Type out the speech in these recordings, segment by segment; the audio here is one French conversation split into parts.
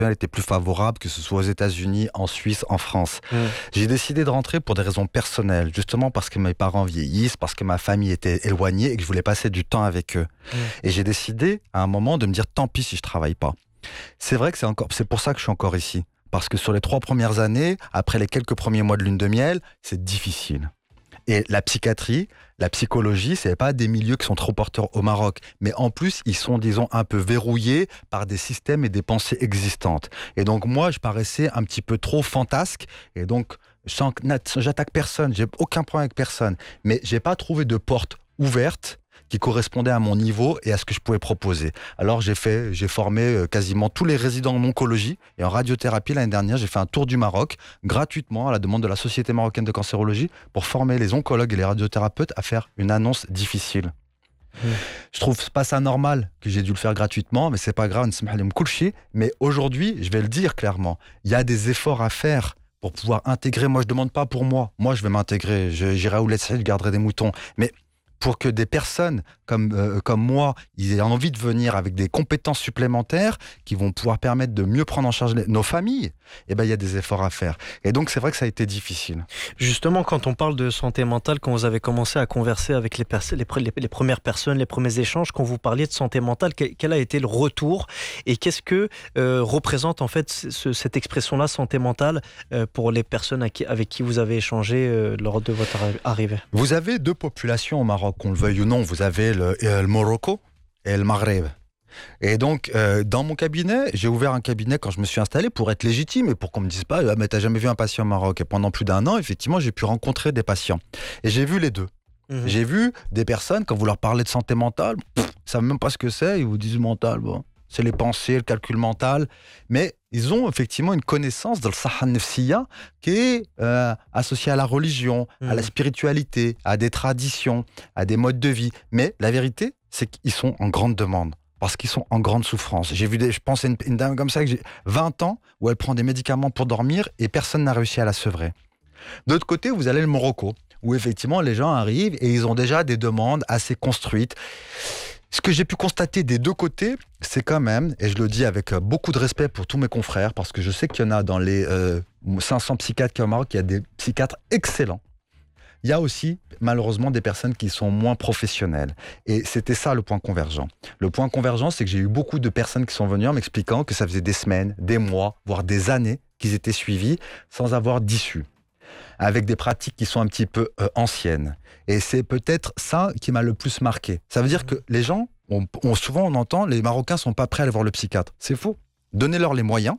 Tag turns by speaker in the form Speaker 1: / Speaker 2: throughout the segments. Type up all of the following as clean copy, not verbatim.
Speaker 1: était plus favorable, que ce soit aux États-Unis, en Suisse, en France. J'ai décidé de rentrer pour des raisons personnelles, justement parce que mes parents vieillissent, parce que ma famille était éloignée et que je voulais passer du temps avec eux. Et j'ai décidé à un moment de me dire tant pis si je travaille pas. C'est vrai que c'est pour ça que je suis encore ici. Parce que sur les 3 premières années, après les quelques premiers mois de lune de miel, c'est difficile. Et la psychiatrie, la psychologie, c'est pas des milieux qui sont trop porteurs au Maroc. Mais en plus, ils sont, disons, un peu verrouillés par des systèmes et des pensées existantes. Et donc, moi, je paraissais un petit peu trop fantasque. Et donc, j'attaque personne, j'ai aucun problème avec personne. Mais j'ai pas trouvé de porte ouverte qui correspondait à mon niveau et à ce que je pouvais proposer. Alors j'ai formé quasiment tous les résidents en oncologie et en radiothérapie. L'année dernière, j'ai fait un tour du Maroc gratuitement à la demande de la Société marocaine de cancérologie pour former les oncologues et les radiothérapeutes à faire une annonce difficile. Je trouve pas ça normal que j'ai dû le faire gratuitement, mais c'est pas grave, mais aujourd'hui, je vais le dire clairement, il y a des efforts à faire pour pouvoir intégrer. Moi, je demande pas pour moi. Moi, je vais m'intégrer. J'irai à Ouled Saïd, je garderai des moutons. Mais pour que des personnes comme moi, ils aient envie de venir avec des compétences supplémentaires qui vont pouvoir permettre de mieux prendre en charge nos familles, eh ben, il y a des efforts à faire. Et donc, c'est vrai que ça a été difficile.
Speaker 2: Justement, quand on parle de santé mentale, quand vous avez commencé à converser avec les premières personnes, les premiers échanges, quand vous parliez de santé mentale, quel a été le retour et qu'est-ce que représente en fait cette expression-là, santé mentale, pour les personnes avec qui vous avez échangé lors de votre arrivée?
Speaker 1: Vous avez 2 populations au Maroc, qu'on le veuille ou non. Vous avez le Morocco et le Maghreb. Et donc, dans mon cabinet, j'ai ouvert un cabinet quand je me suis installé pour être légitime et pour qu'on me dise pas « mais t'as jamais vu un patient au Maroc ?» Et pendant plus d'1 an, effectivement, j'ai pu rencontrer des patients. Et j'ai vu les deux. J'ai vu des personnes, quand vous leur parlez de santé mentale, ils savent même pas ce que c'est, ils vous disent mental, bon, c'est les pensées, le calcul mental. Mais ils ont effectivement une connaissance de l'saha nefsiya qui est associée à la religion, à la spiritualité, à des traditions, à des modes de vie. Mais la vérité, c'est qu'ils sont en grande demande. Parce qu'ils sont en grande souffrance. J'ai vu je pense à une dame comme ça, que j'ai 20 ans, où elle prend des médicaments pour dormir et personne n'a réussi à la sevrer. De l'autre côté, vous allez le Morocco, où effectivement les gens arrivent et ils ont déjà des demandes assez construites. Ce que j'ai pu constater des 2 côtés, c'est quand même, et je le dis avec beaucoup de respect pour tous mes confrères, parce que je sais qu'il y en a dans les 500 psychiatres qu'il y a au Maroc, il y a des psychiatres excellents. Il y a aussi, malheureusement, des personnes qui sont moins professionnelles. Et c'était ça le point convergent. Le point convergent, c'est que j'ai eu beaucoup de personnes qui sont venues en m'expliquant que ça faisait des semaines, des mois, voire des années qu'ils étaient suivis sans avoir d'issue, avec des pratiques qui sont un petit peu anciennes. Et c'est peut-être ça qui m'a le plus marqué. Ça veut dire que les gens, souvent on entend, les Marocains sont pas prêts à aller voir le psychiatre. C'est faux. Donnez-leur les moyens,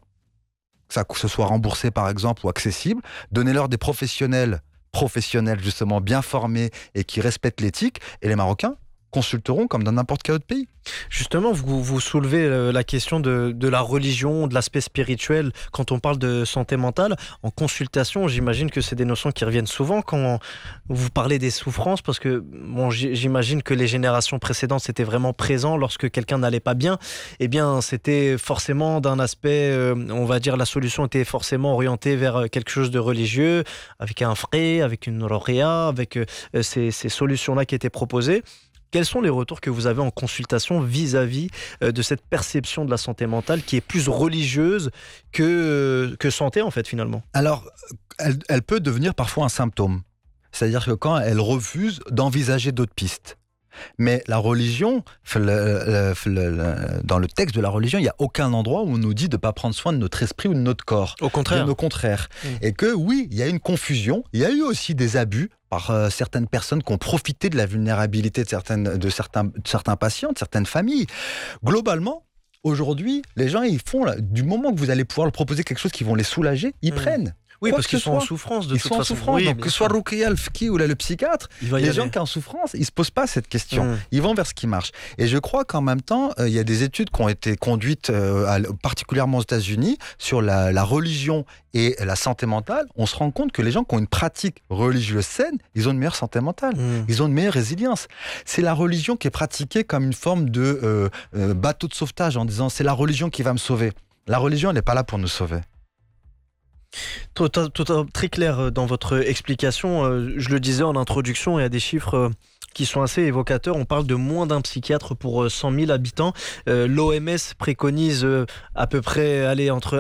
Speaker 1: que ce soit remboursé par exemple ou accessible. Donnez-leur des professionnels justement bien formés et qui respectent l'éthique. Et les Marocains consulteront comme dans n'importe quel autre pays.
Speaker 2: Justement, vous soulevez la question de la religion, de l'aspect spirituel. Quand on parle de santé mentale, en consultation, j'imagine que c'est des notions qui reviennent souvent quand vous parlez des souffrances, parce que bon, j'imagine que les générations précédentes, c'était vraiment présent lorsque quelqu'un n'allait pas bien. Eh bien, c'était forcément d'un aspect, on va dire, la solution était forcément orientée vers quelque chose de religieux, avec un frais, avec une roria, avec ces solutions-là qui étaient proposées. Quels sont les retours que vous avez en consultation vis-à-vis de cette perception de la santé mentale qui est plus religieuse que santé, en fait, finalement?
Speaker 1: Alors, elle peut devenir parfois un symptôme. C'est-à-dire que quand elle refuse d'envisager d'autres pistes. Mais la religion, dans le texte de la religion, il n'y a aucun endroit où on nous dit de ne pas prendre soin de notre esprit ou de notre corps.
Speaker 2: Au contraire.
Speaker 1: Bien au contraire. Et que oui, il y a une confusion, il y a eu aussi des abus par certaines personnes qui ont profité de la vulnérabilité de certains patients, de certaines familles. Globalement, aujourd'hui, les gens, ils font, du moment que vous allez pouvoir leur proposer quelque chose qui vont les soulager, ils prennent.
Speaker 2: Oui, parce qu'ils sont en souffrance de toute façon.
Speaker 1: Ils sont en souffrance, donc que ce soit Ruqayya, le Fki ou le psychiatre, les gens qui sont en souffrance, ils ne se posent pas cette question. Ils vont vers ce qui marche. Et je crois qu'en même temps, il y a des études qui ont été conduites, particulièrement aux États-Unis, sur la religion et la santé mentale. On se rend compte que les gens qui ont une pratique religieuse saine, ils ont une meilleure santé mentale. Ils ont une meilleure résilience. C'est la religion qui est pratiquée comme une forme de bateau de sauvetage, en disant c'est la religion qui va me sauver. La religion, elle n'est pas là pour nous sauver.
Speaker 2: Tout très clair dans votre explication. Je le disais en introduction, il y a des chiffres qui sont assez évocateurs. On parle de moins d'un psychiatre pour 100 000 habitants. L'OMS préconise à peu près entre